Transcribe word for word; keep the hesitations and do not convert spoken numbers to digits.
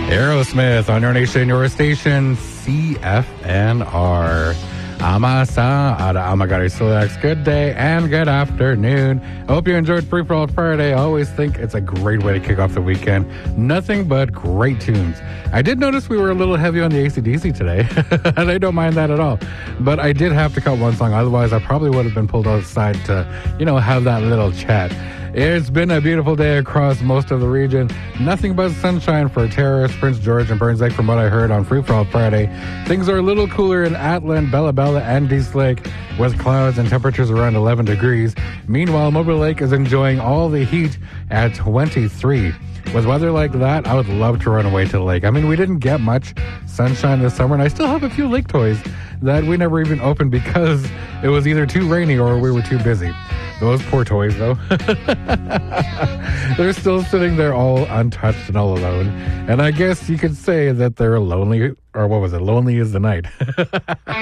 Aerosmith on your nation, your station, C F N R. Amasa, Ada Amagari Silex. Good day and good afternoon. I hope you enjoyed Free For All Friday. I always think it's a great way to kick off the weekend. Nothing but great tunes. I did notice we were a little heavy on the A C D C today, and I don't mind that at all. But I did have to cut one song. Otherwise, I probably would have been pulled outside to, you know, have that little chat. It's been a beautiful day across most of the region. Nothing but sunshine for Terrace, Prince George, and Burns Lake from what I heard on Free For All Friday. Things are a little cooler in Atlan, Bella Bella, and East Lake with clouds and temperatures around eleven degrees. Meanwhile, Mobile Lake is enjoying all the heat at twenty-three. With weather like that, I would love to run away to the lake. I mean, we didn't get much sunshine this summer, and I still have a few lake toys that we never even opened because it was either too rainy or we were too busy. Those poor toys, though. They're still sitting there all untouched and all alone. And I guess you could say that they're lonely, or what was it? Lonely is the night.